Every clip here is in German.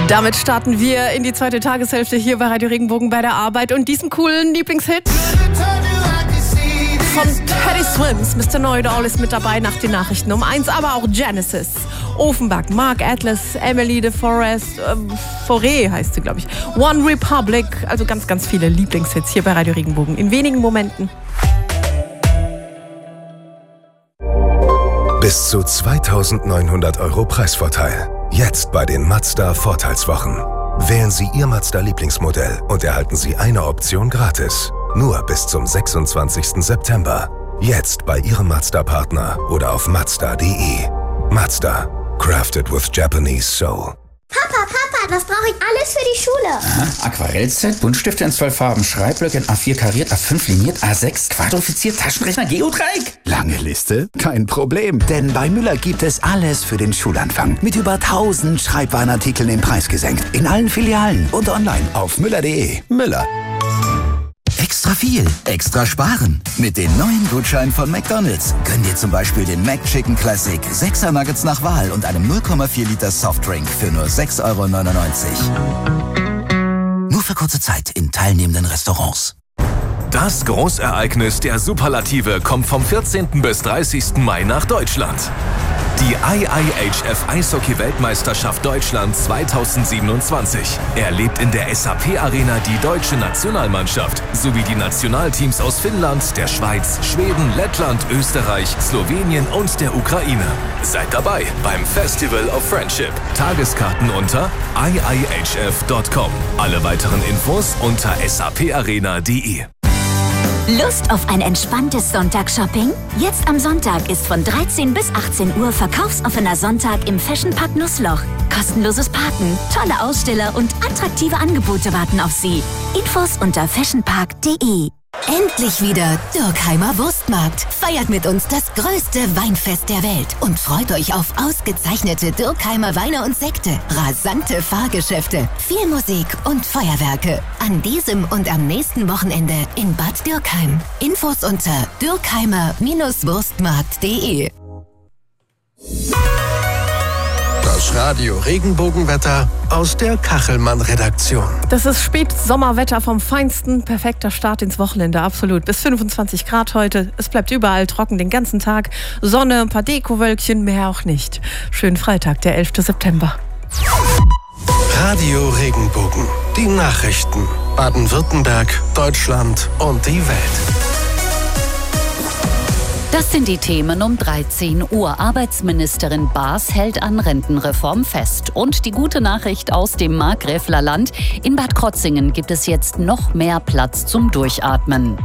Damit starten wir in die zweite Tageshälfte hier bei Radio Regenbogen bei der Arbeit und diesem coolen Lieblingshit von Teddy Swims. Mr. Know-It-All ist mit dabei nach den Nachrichten um 1, aber auch Genesis, Offenbach, Mark Atlas, Emily DeForest, Forêt heißt sie, glaube ich, One Republic, also ganz, ganz viele Lieblingshits hier bei Radio Regenbogen in wenigen Momenten. Bis zu 2.900 € Preisvorteil. Jetzt bei den Mazda Vorteilswochen. Wählen Sie Ihr Mazda-Lieblingsmodell und erhalten Sie eine Option gratis. Nur bis zum 26. September. Jetzt bei Ihrem Mazda-Partner oder auf Mazda.de. Mazda. Crafted with Japanese soul. Papa, was brauche ich alles für die Schule? Aha, Aquarellset, Buntstifte in 12 Farben, Schreibblöcke in A4 kariert, A5 liniert, A6 quadrifiziert, Taschenrechner, Geodreieck. Lange Liste? Kein Problem, denn bei Müller gibt es alles für den Schulanfang. Mit über 1000 Schreibwarenartikeln im Preis gesenkt. In allen Filialen und online auf müller.de. Müller. Extra viel, extra sparen. Mit den neuen Gutscheinen von McDonald's. Gönn dir zum Beispiel den McChicken Classic, 6er Nuggets nach Wahl und einem 0,4 Liter Softdrink für nur 6,99 €. Nur für kurze Zeit in teilnehmenden Restaurants. Das Großereignis der Superlative kommt vom 14. bis 30. Mai nach Deutschland. Die IIHF Eishockey-Weltmeisterschaft Deutschland 2027 erlebt in der SAP Arena die deutsche Nationalmannschaft sowie die Nationalteams aus Finnland, der Schweiz, Schweden, Lettland, Österreich, Slowenien und der Ukraine. Seid dabei beim Festival of Friendship. Tageskarten unter iihf.com. Alle weiteren Infos unter saparena.de. Lust auf ein entspanntes Sonntagsshopping? Jetzt am Sonntag ist von 13 bis 18 Uhr verkaufsoffener Sonntag im Fashion Park Nussloch. Kostenloses Parken, tolle Aussteller und attraktive Angebote warten auf Sie. Infos unter fashionpark.de. Endlich wieder Dürkheimer Wurstmarkt. Feiert mit uns das größte Weinfest der Welt und freut euch auf ausgezeichnete Dürkheimer Weine und Sekte, rasante Fahrgeschäfte, viel Musik und Feuerwerke. An diesem und am nächsten Wochenende in Bad Dürkheim. Infos unter dürkheimer-wurstmarkt.de. Das Radio Regenbogenwetter aus der Kachelmann-Redaktion. Das ist Spätsommerwetter vom Feinsten. Perfekter Start ins Wochenende, absolut. Bis 25 Grad heute. Es bleibt überall trocken den ganzen Tag. Sonne, ein paar Dekowölkchen, mehr auch nicht. Schönen Freitag, der 11. September. Radio Regenbogen. Die Nachrichten. Baden-Württemberg, Deutschland und die Welt. Das sind die Themen um 13 Uhr. Arbeitsministerin Baas hält an Rentenreform fest. Und die gute Nachricht aus dem Markgräfler Land. In Bad Krotzingen gibt es jetzt noch mehr Platz zum Durchatmen.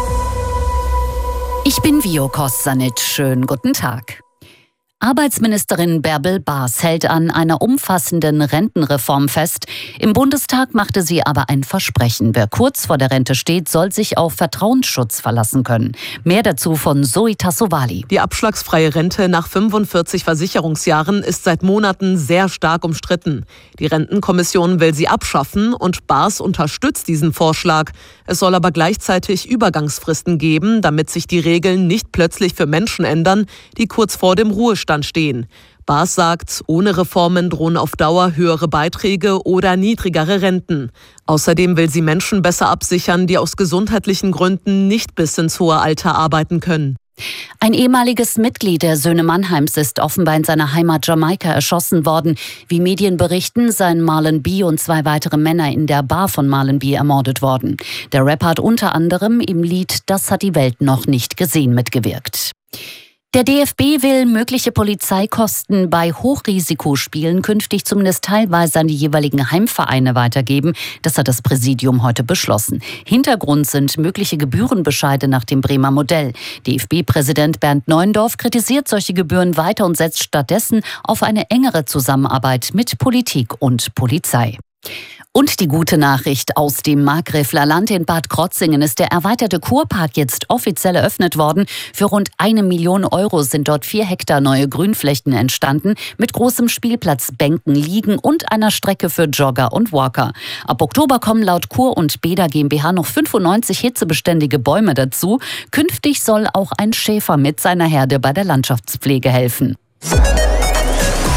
Ich bin Vio Kostanic. Schönen guten Tag. Arbeitsministerin Bärbel Baas hält an einer umfassenden Rentenreform fest. Im Bundestag machte sie aber ein Versprechen. Wer kurz vor der Rente steht, soll sich auf Vertrauensschutz verlassen können. Mehr dazu von Zoe Tassovali. Die abschlagsfreie Rente nach 45 Versicherungsjahren ist seit Monaten sehr stark umstritten. Die Rentenkommission will sie abschaffen und Baas unterstützt diesen Vorschlag. Es soll aber gleichzeitig Übergangsfristen geben, damit sich die Regeln nicht plötzlich für Menschen ändern, die kurz vor dem Ruhestand stehen. Baas sagt, ohne Reformen drohen auf Dauer höhere Beiträge oder niedrigere Renten. Außerdem will sie Menschen besser absichern, die aus gesundheitlichen Gründen nicht bis ins hohe Alter arbeiten können. Ein ehemaliges Mitglied der Söhne Mannheims ist offenbar in seiner Heimat Jamaika erschossen worden. Wie Medien berichten, seien Marlon B. und 2 weitere Männer in der Bar von Marlon B. ermordet worden. Der Rapper hat unter anderem im Lied "Das hat die Welt noch nicht gesehen" mitgewirkt. Der DFB will mögliche Polizeikosten bei Hochrisikospielen künftig zumindest teilweise an die jeweiligen Heimvereine weitergeben. Das hat das Präsidium heute beschlossen. Hintergrund sind mögliche Gebührenbescheide nach dem Bremer Modell. DFB-Präsident Bernd Neuendorf kritisiert solche Gebühren weiter und setzt stattdessen auf eine engere Zusammenarbeit mit Politik und Polizei. Und die gute Nachricht aus dem Markgräfler Land: in Bad Krotzingen ist der erweiterte Kurpark jetzt offiziell eröffnet worden. Für rund 1 Million € sind dort 4 Hektar neue Grünflächen entstanden, mit großem Spielplatz, Bänken, Liegen und einer Strecke für Jogger und Walker. Ab Oktober kommen laut Kur und Beda GmbH noch 95 hitzebeständige Bäume dazu. Künftig soll auch ein Schäfer mit seiner Herde bei der Landschaftspflege helfen. Der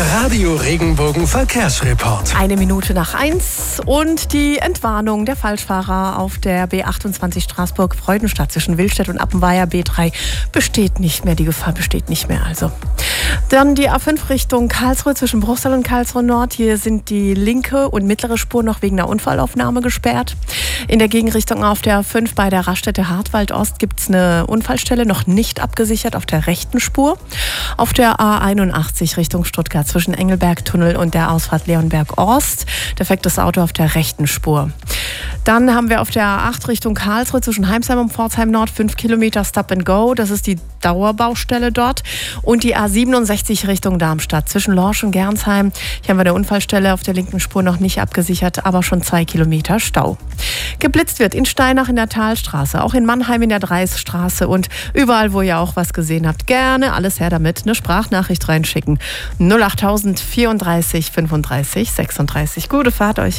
Radio Regenbogen Verkehrsreport. 1:01 und die Entwarnung der Falschfahrer auf der B28 Straßburg-Freudenstadt zwischen Willstedt und Appenweier B3 besteht nicht mehr. Die Gefahr besteht nicht mehr also. Dann die A5 Richtung Karlsruhe zwischen Bruchsal und Karlsruhe Nord. Hier sind die linke und mittlere Spur noch wegen der Unfallaufnahme gesperrt. In der Gegenrichtung auf der A5 bei der Raststätte Hartwald Ost gibt es eine Unfallstelle, noch nicht abgesichert auf der rechten Spur. Auf der A81 Richtung Stuttgart zwischen Engelberg-Tunnel und der Ausfahrt Leonberg-Ost. Defektes Auto auf der rechten Spur. Dann haben wir auf der A8 Richtung Karlsruhe zwischen Heimsheim und Pforzheim Nord 5 Kilometer Stop and Go. Das ist die Dauerbaustelle dort. Und die A67 Richtung Darmstadt zwischen Lorsch und Gernsheim. Hier haben wir eine Unfallstelle auf der linken Spur noch nicht abgesichert, aber schon 2 Kilometer Stau. Geblitzt wird in Steinach in der Talstraße, auch in Mannheim in der Dreisstraße und überall, wo ihr auch was gesehen habt. Gerne alles her damit. Eine Sprachnachricht reinschicken. 08000 34 35 36. Gute Fahrt euch.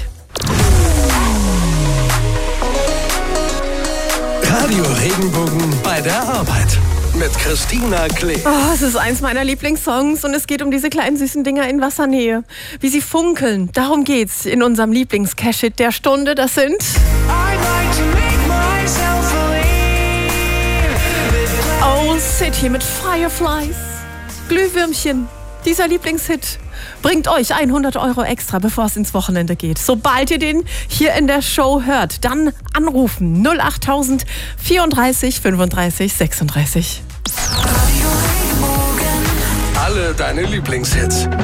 Radio Regenbogen bei der Arbeit mit Christina Klee. Oh, es ist eins meiner Lieblingssongs und es geht um diese kleinen süßen Dinger in Wassernähe. Wie sie funkeln, darum geht's in unserem Lieblings-Cash-Hit der Stunde. Das sind Old City mit Fireflies, Glühwürmchen. Dieser Lieblingshit bringt euch 100 € extra, bevor es ins Wochenende geht. Sobald ihr den hier in der Show hört, dann anrufen 08000 34 35 36. Alle deine Lieblingshits.